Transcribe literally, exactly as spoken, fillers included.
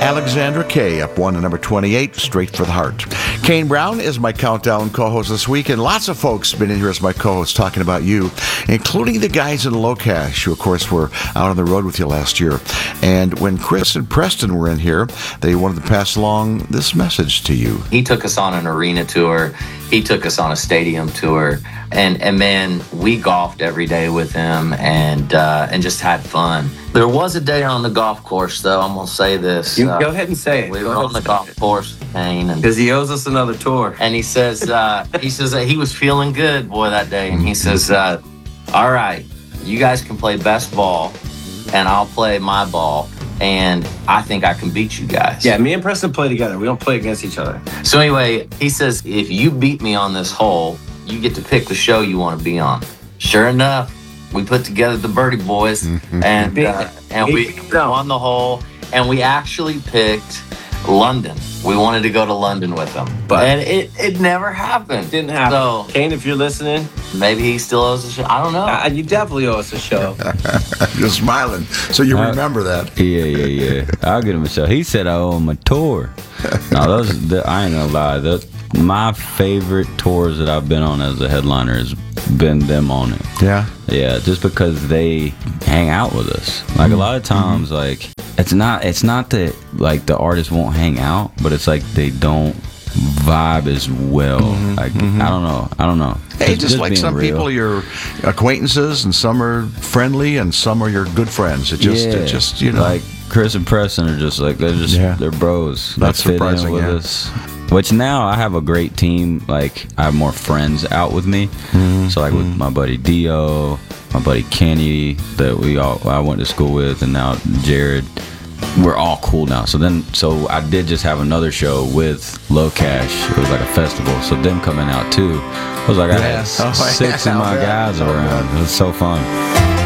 Alexandra Kay up one to number twenty-eight, Straight for the Heart. Kane Brown is my countdown co-host this week, and lots of folks been in here as my co-host talking about you, including the guys in Low Cash, who of course were out on the road with you last year. And when Chris and Preston were in here, they wanted to pass along this message to you. He took us on an arena tour. He took us on a stadium tour. And, and man, we golfed every day with him and uh, and just had fun. There was a day on the golf course, though. I'm going to say this. You uh, go ahead and say it. We were on the golf course with Kane. Because he owes us another tour. And he says, uh, he says that he was feeling good, boy, that day. And he says, uh, all right, you guys can play best ball, and I'll play my ball. And I think I can beat you guys. Yeah, me and Preston play together. We don't play against each other. So anyway, he says, if you beat me on this hole, you get to pick the show you want to be on. Sure enough, we put together the Birdie Boys, mm-hmm. and uh, and we won the hole, and we actually picked London. We wanted to go to London with them, but and it, it never happened. Didn't happen. So, Kane, if you're listening, maybe he still owes us a show. I don't know. Uh, you definitely owe us a show. You're smiling, so you uh, remember that. Yeah, yeah, yeah. I'll get him a show. He said I owe him a tour. No, those, the, I ain't gonna lie. The, my favorite tours that I've been on as a headliner has been them on it. Yeah. Yeah, just because they hang out with us. Like mm-hmm. a lot of times, mm-hmm. like it's not it's not that like the artists won't hang out, but it's like they don't vibe as well. Mm-hmm. Like mm-hmm. I don't know. I don't know. Hey, just, just like some real. people, you're acquaintances, and some are friendly, and some are your good friends. It just, yeah. it just, you know, like Chris and Preston are just like they're just yeah. they're bros. That's they fit surprising. in with yeah. us. Which now I have a great team. Like I have more friends out with me. Mm-hmm. So like with my buddy Dio, my buddy Kenny that we all I went to school with, and now Jared. We're all cool now. So then, so I did just have another show with Low Cash. It was like a festival. So them coming out too. I was like, I had yeah. oh, six yeah. of my yeah. guys oh, around. God. It was so fun.